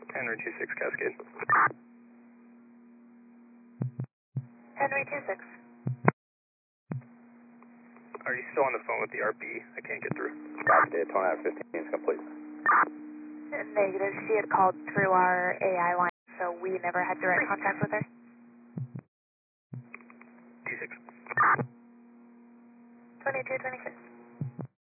Henry 26 Cascade. Henry 26. Are you still on the phone with the RP? I can't get through. Copy, Daytona 15 is complete. Negative. She had called through our AI line, so we never had direct contact with her. 26. 2226.